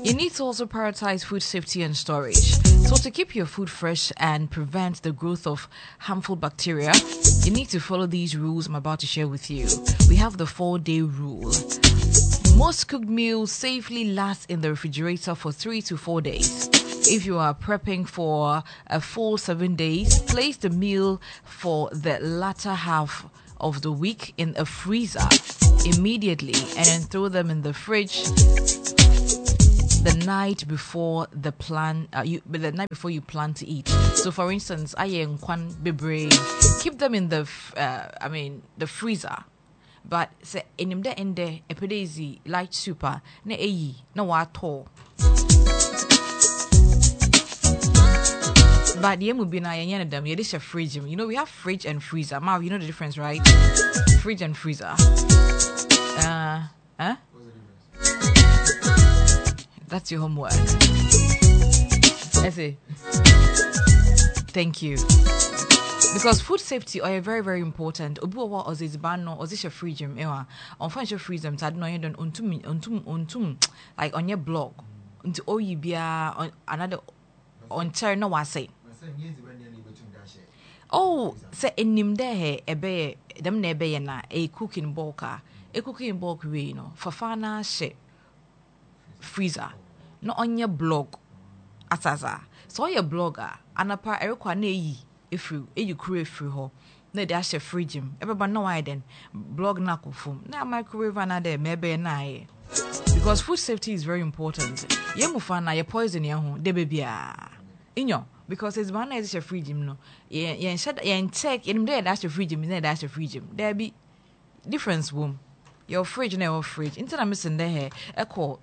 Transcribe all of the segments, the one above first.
You need to also prioritize food safety and storage. So to keep your food fresh and prevent the growth of harmful bacteria, you need to follow these rules I'm about to share with you. We have the 4-day rule. Most cooked meals safely last in the refrigerator for 3 to 4 days. If you are prepping for a full 7 days, place the meal for the latter half of the week in a freezer immediately and then throw them in the fridge the night before the night before you plan to eat. So for instance, keep them in the freezer. But say in the ende epidezi light super na eyi na wato. But the be na yenya them. This a fridge. You know we have fridge and freezer. Mav, you know the difference, right? Fridge and freezer. That's your homework. I say. Thank you. Because food safety are very, very important. Obuwa ozizibano ozisha fridge on financial freezer tad no you don't untum like on your blog unto oyibia on another on turn no say. Oh, say enim de ebe dem na ebe na a cooking bulk we no fafana she freezer no on your blog asaza so your blogger anapa erekwa na eyi efru you create free ho na dey share fridge everybody know why then blog na kofum na microwave na there maybe na ye because food safety is very important yemu fa na ye poison ye ho de bebia inyo because it's one is share fridge no ye check in there dash fridge na dash fridge there be difference boom your fridge na your fridge intina missing there echo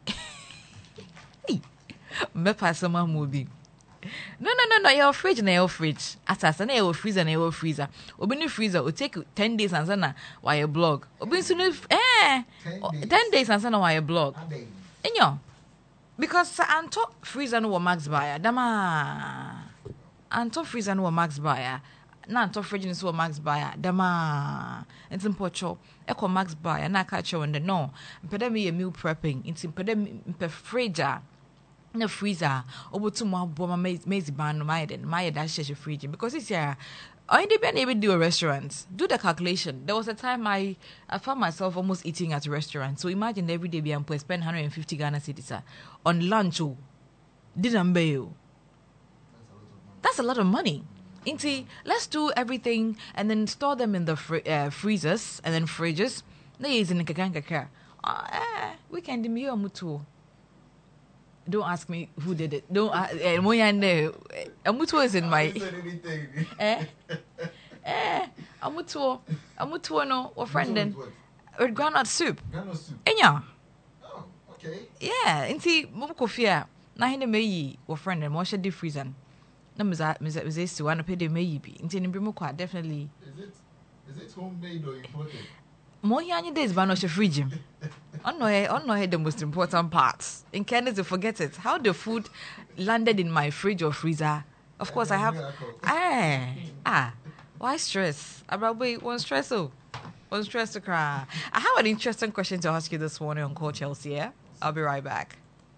me pass some movie. No, your fridge na your fridge. Asasa na your freezer na your freezer. Obi ni freezer will take 10 days and sana why your blog. Obi sunu 10 days and sana why your blog. Enyo. Because anto freezer no max buyer. Dama. Anto freezer no max buyer. Na anto fridge no max buyer. Dama. It's important. Eko max buyer na catch you on the no. Mpede me meal prepping. It's mpede mpe fridge na freezer obotu mo aboma mezi ban no my dash fridge because it's here I didn't be able to do a restaurant. Do the calculation. There was a time I found myself almost eating at a restaurant. So imagine every day I'm spend 150 Ghana cedis on lunch. Didn't pay. That's a lot of money. Inti, let's do everything and then store them in the freezers and then fridges. We can do me mutu. Don't ask me who did it. Don't Amutu is in my Amutu no or friend then with groundnut soup. Enya. Oh, okay. Yeah, inti mumkofia na hine meyi or friend and wash a deep freezer. Na miza to one pay de meyi bi. Inti nimbimu definitely. Is it homemade or imported? More young days, but not your fridge. I know the most important parts. In Canada, to forget it. How the food landed in my fridge or freezer. Of course, I have. Why stress? About one stress. One stress to cry. I have an interesting question to ask you this morning on Call Chelsea. Yeah? I'll be right back.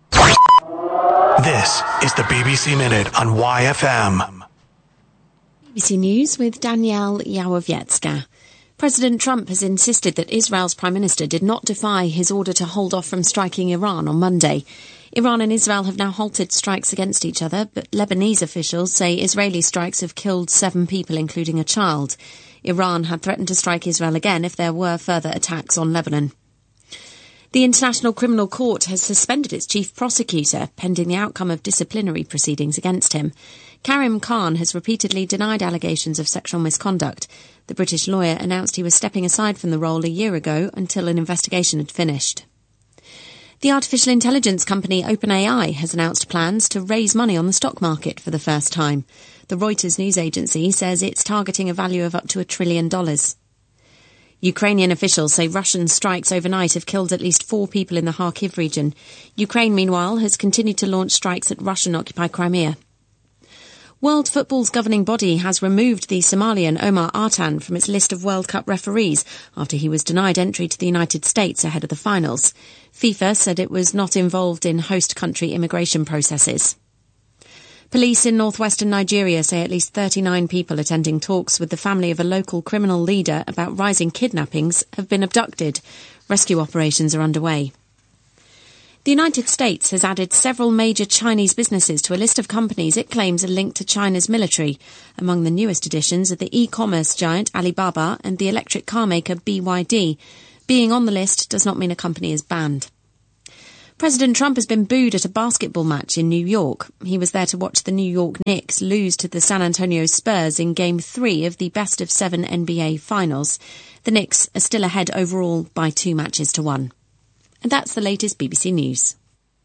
This is the BBC Minute on YFM. BBC News with Danielle Yawowiecka. President Trump has insisted that Israel's Prime Minister did not defy his order to hold off from striking Iran on Monday. Iran and Israel have now halted strikes against each other, but Lebanese officials say Israeli strikes have killed 7 people, including a child. Iran had threatened to strike Israel again if there were further attacks on Lebanon. The International Criminal Court has suspended its chief prosecutor, pending the outcome of disciplinary proceedings against him. Karim Khan has repeatedly denied allegations of sexual misconduct. The British lawyer announced he was stepping aside from the role a year ago until an investigation had finished. The artificial intelligence company OpenAI has announced plans to raise money on the stock market for the first time. The Reuters news agency says it's targeting a value of up to $1 trillion. Ukrainian officials say Russian strikes overnight have killed at least 4 people in the Kharkiv region. Ukraine, meanwhile, has continued to launch strikes at Russian-occupied Crimea. World Football's governing body has removed the Somalian Omar Artan from its list of World Cup referees after he was denied entry to the United States ahead of the finals. FIFA said it was not involved in host country immigration processes. Police in northwestern Nigeria say at least 39 people attending talks with the family of a local criminal leader about rising kidnappings have been abducted. Rescue operations are underway. The United States has added several major Chinese businesses to a list of companies it claims are linked to China's military. Among the newest additions are the e-commerce giant Alibaba and the electric car maker BYD. Being on the list does not mean a company is banned. President Trump has been booed at a basketball match in New York. He was there to watch the New York Knicks lose to the San Antonio Spurs in Game 3 of the best-of-7 NBA Finals. The Knicks are still ahead overall by 2-1. And that's the latest BBC News.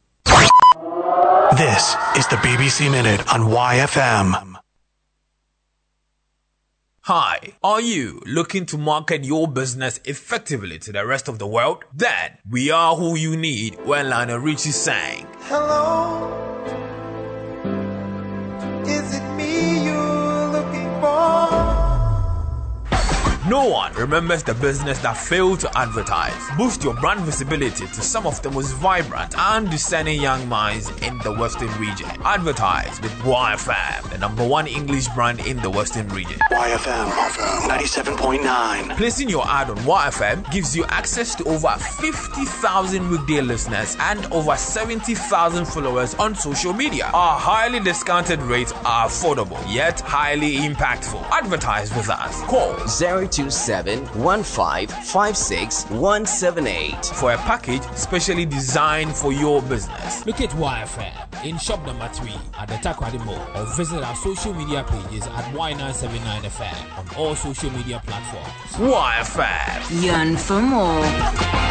This is the BBC Minute on YFM. Hi, are you looking to market your business effectively to the rest of the world? Then we are who you need when Lionel Richie sang. Hello, is it me you're looking for? No one remembers the business that failed to advertise. Boost your brand visibility to some of the most vibrant and discerning young minds in the Western region. Advertise with YFM, the #1 English brand in the Western region. YFM 97.9. Placing your ad on YFM gives you access to over 50,000 weekday listeners and over 70,000 followers on social media. Our highly discounted rates are affordable yet highly impactful. Advertise with us. Call 027-1556-178 for a package specially designed for your business. Look at YFM in shop number 3 at the Takoradi Mall or visit our social media pages at Y979FM on all social media platforms. YFM. Yearn for more.